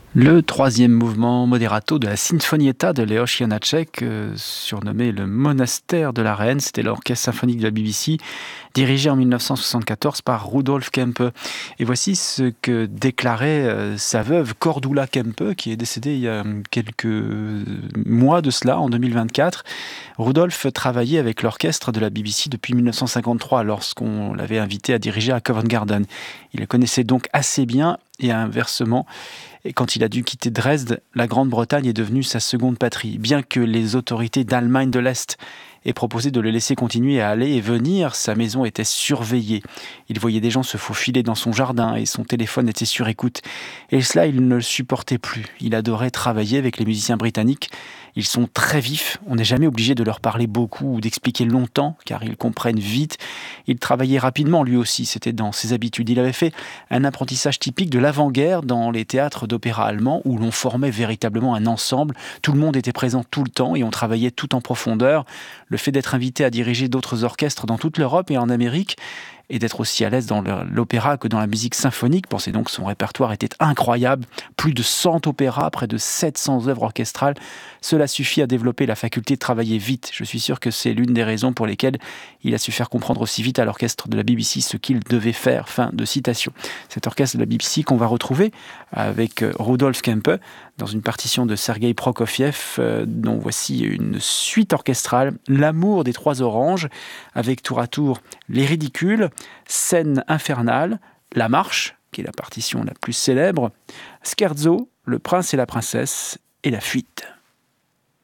Le troisième mouvement moderato de la Sinfonietta de Leos Janáček, surnommé le monastère de la Reine, c'était l'orchestre symphonique de la BBC, dirigé en 1974 par Rudolf Kempe. Et voici ce que déclarait sa veuve Cordula Kempe, qui est décédée il y a quelques mois de cela, en 2024. Rudolf travaillait avec l'orchestre de la BBC depuis 1953, lorsqu'on l'avait invité à diriger à Covent Garden. Il le connaissait donc assez bien, et inversement. Et quand il a dû quitter Dresde, la Grande-Bretagne est devenue sa seconde patrie. Bien que les autorités d'Allemagne de l'Est aient proposé de le laisser continuer à aller et venir, sa maison était surveillée. Il voyait des gens se faufiler dans son jardin et son téléphone était sur écoute. Et cela, il ne le supportait plus. Il adorait travailler avec les musiciens britanniques. Ils sont très vifs, on n'est jamais obligé de leur parler beaucoup ou d'expliquer longtemps, car ils comprennent vite. Il travaillait rapidement lui aussi, c'était dans ses habitudes. Il avait fait un apprentissage typique de l'avant-guerre dans les théâtres d'opéra allemands, où l'on formait véritablement un ensemble. Tout le monde était présent tout le temps et on travaillait tout en profondeur. Le fait d'être invité à diriger d'autres orchestres dans toute l'Europe et en Amérique, et d'être aussi à l'aise dans l'opéra que dans la musique symphonique. Pensez donc que son répertoire était incroyable. Plus de 100 opéras, près de 700 œuvres orchestrales. Cela suffit à développer la faculté de travailler vite. Je suis sûr que c'est l'une des raisons pour lesquelles il a su faire comprendre aussi vite à l'orchestre de la BBC ce qu'il devait faire. Fin de citation. Cet orchestre de la BBC qu'on va retrouver avec Rudolf Kempe dans une partition de Sergei Prokofiev, dont voici une suite orchestrale, L'amour des trois oranges, avec tour à tour Les ridicules, Scène infernale, La marche, qui est la partition la plus célèbre, Scherzo, Le prince et la princesse, et La fuite.